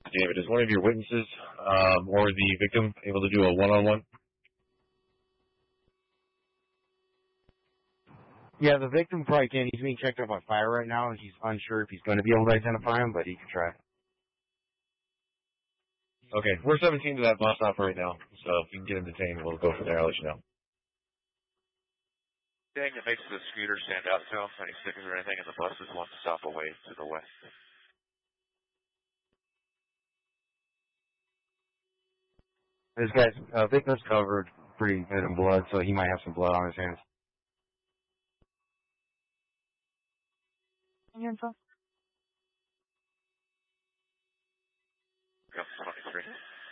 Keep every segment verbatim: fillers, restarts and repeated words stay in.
David, is one of your witnesses um, or the victim able to do a one-on-one? Yeah, the victim probably can. He's being checked out by fire right now, and he's unsure if he's going to be able to identify him, but he can try. Okay, we're seventeen to that bus stop right now, so if you can get him detained, we'll go from there. I'll let you know. Anything that makes the scooter stand out to him, any stickers or anything, and the bus is one stop away to the west. This guy's uh, victim's covered pretty good in blood, so he might have some blood on his hands. Your info. Yep, twenty-three.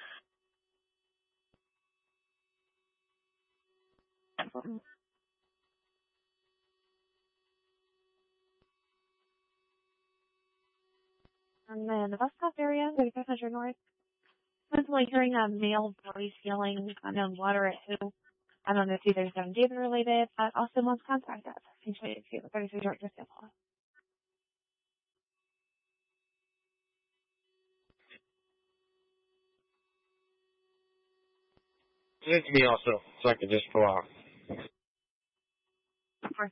And then the bus stop area, thirty-five hundred north. Simply hearing a male voice yelling unknown water at who. I don't know if either seven David related, but also wants contact us. Essentially, it's thirty-three Georgia Simple. Send it to me also, so I can just pull off. Of course.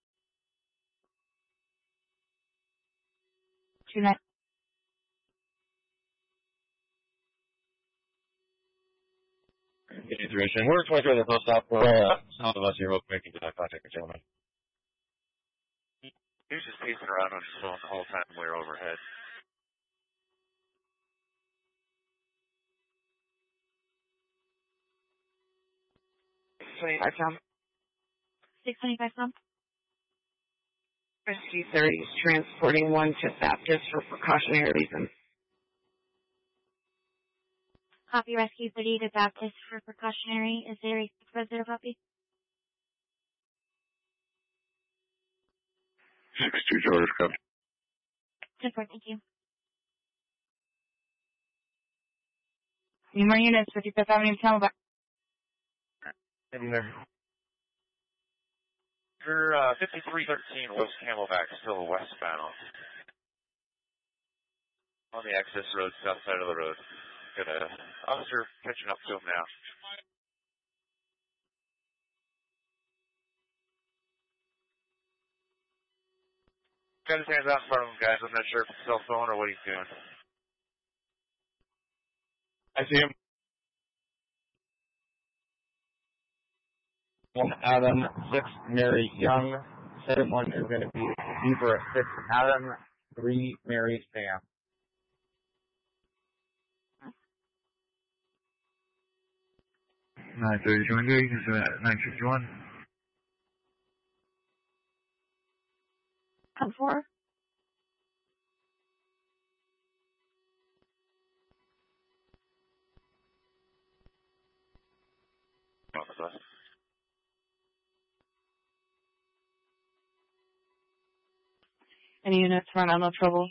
Two nine. Information. We're twenty-three at the bus stop. We're uh, south of us here real quick and get that contact with gentleman. He was just pacing around on his phone the whole time we were overhead. twenty-five pound. six twenty-five pounds. Rescue thirty is transporting one to Baptist for precautionary reasons. Copy Rescue thirty to Baptist for precautionary. Is there a further copy? six two George, copy. ten four, thank you. Any more units, fifty-fifth Avenue, Camelback. In there. For uh, fifty-three thirteen West Camelback, still westbound. On the access road, south side of the road. Got a officer catching up to him now. Got his hands out in front of him, guys. I'm not sure if it's cell phone or what he's doing. I see him. One Adam, six Mary Young, second one is going to be Zebra, six Adam, three Mary Sam. nine thirty-two, nine fifty-one. ten four. On the bus. Any units run on no trouble?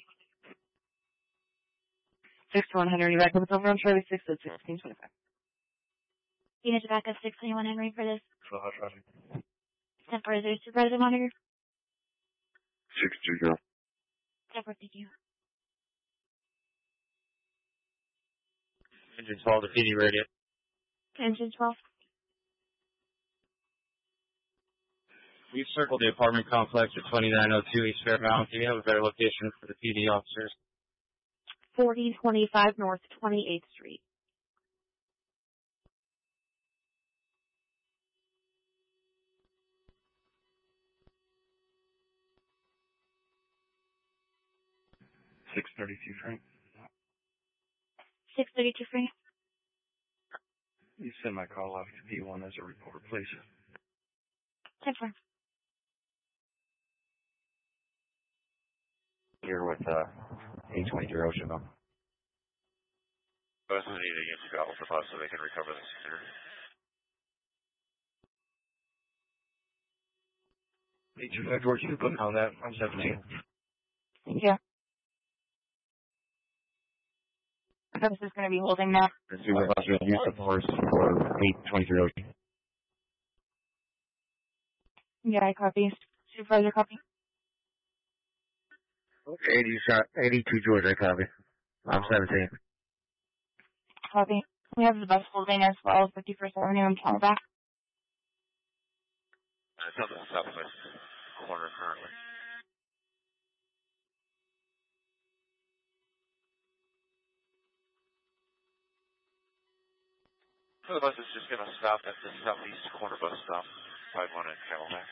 six to one Henry, back up. It's over on Charlie six at sixteen twenty-five. Unit to back up six twenty-one Henry for this. So hot traffic. ten four, is there a supervisor monitor? six two zero. ten four, thank you. Engine twelve to P D radio. Engine twelve. We've circled the apartment complex at twenty-nine oh two East Fairmount. Do you have a better location for the P D officers? forty twenty-five North twenty-eighth Street. six thirty-two, Frank. six thirty-two Frank. You send my call off to P one as a reporter, please. ten four. Here with uh, eight twenty-three Ocean. Bus will need to use the gobble for bus so they can recover the scooter. Hey, George, you put on that. I'm seventeen. Yeah. This is going to be holding now. The supervisor use the force for eight twenty-three Ocean. Yeah, I copy. Supervisor copy. eighty shot, eighty-two George, I copy. I'm seventeen. copy. We have the bus holding as well, fifty-first Avenue and Camelback. Uh, it's on the southwest corner currently. So the bus is just going to stop at the southeast corner bus stop, five one and Camelback.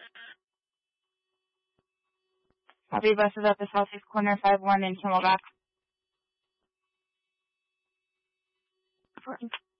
Copy, bus is at the southeast corner, five one and Camelback. Important.